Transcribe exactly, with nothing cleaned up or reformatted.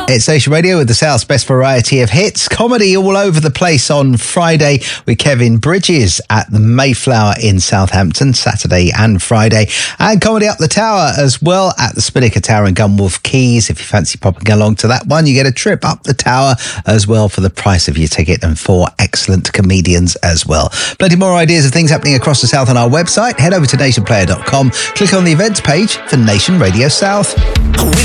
It's Nation Radio with the South's best variety of hits. Comedy all over the place on Friday with Kevin Bridges at the Mayflower in Southampton, Saturday and Friday. And comedy up the tower as well at the Spinnaker Tower in Gunwolf Keys. If you fancy popping along to that one, you get a trip up the tower as well for the price of your ticket and four excellent comedians as well. Plenty more ideas of things happening across the South on our website. Head over to nation player dot com. Click on the events page for Nation Radio South.